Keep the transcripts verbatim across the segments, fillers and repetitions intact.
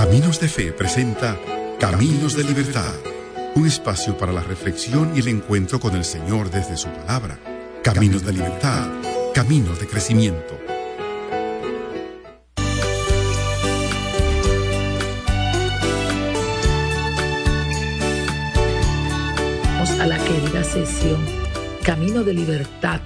Caminos de Fe presenta Caminos de Libertad, un espacio para la reflexión y el encuentro con el Señor desde su palabra. Caminos de Libertad, caminos de crecimiento. Vamos a la querida sesión Camino de Libertad.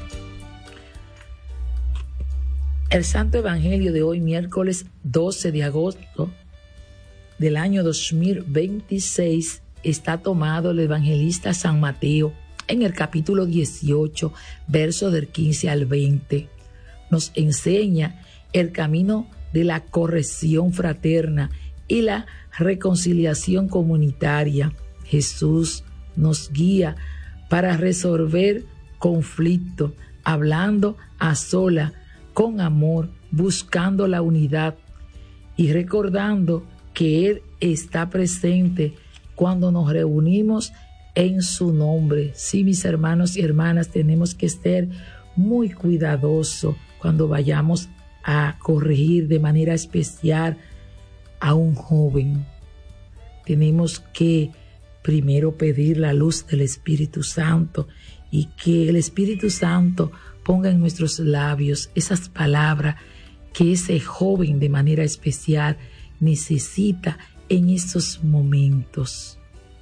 El Santo Evangelio de hoy, miércoles doce de agosto del año dos mil veintiséis, está tomado del evangelista San Mateo en el capítulo dieciocho, versos del quince al veinte. Nos enseña el camino de la corrección fraterna y la reconciliación comunitaria. Jesús nos guía para resolver conflictos, hablando a sola, con amor, buscando la unidad y recordando que Él está presente cuando nos reunimos en su nombre. Sí, mis hermanos y hermanas, tenemos que ser muy cuidadosos cuando vayamos a corregir de manera especial a un joven. Tenemos que primero pedir la luz del Espíritu Santo y que el Espíritu Santo ponga en nuestros labios esas palabras que ese joven de manera especial necesita en estos momentos.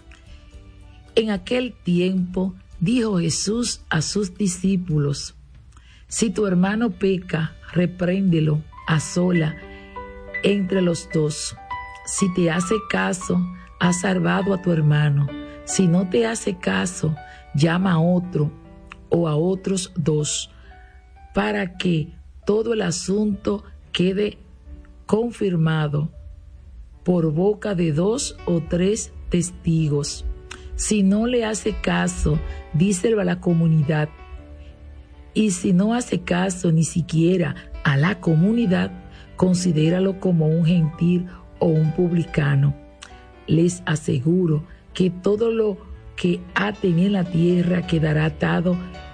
En aquel tiempo dijo Jesús a sus discípulos: si tu hermano peca, repréndelo a sola entre los dos. Si te hace caso, has salvado a tu hermano. Si no te hace caso, llama a otro o a otros dos, para que todo el asunto quede confirmado por boca de dos o tres testigos. Si no le hace caso, díselo a la comunidad. Y si no hace caso ni siquiera a la comunidad, considéralo como un gentil o un publicano. Les aseguro que todo lo que aten en la tierra quedará atado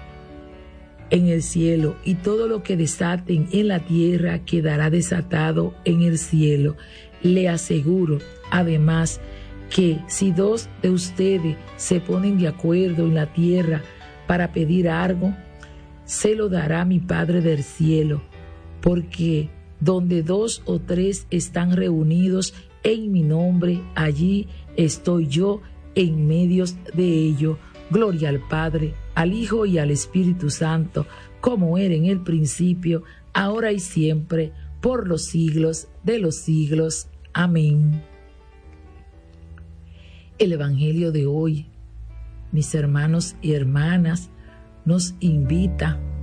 en el cielo, y todo lo que desaten en la tierra quedará desatado en el cielo. Le aseguro, además, que si dos de ustedes se ponen de acuerdo en la tierra para pedir algo, se lo dará mi Padre del cielo, porque donde dos o tres están reunidos en mi nombre, allí estoy yo en medio de ellos. Gloria al Padre, al Hijo y al Espíritu Santo, como era en el principio, ahora y siempre, por los siglos de los siglos. Amén. El Evangelio de hoy, mis hermanos y hermanas, nos invita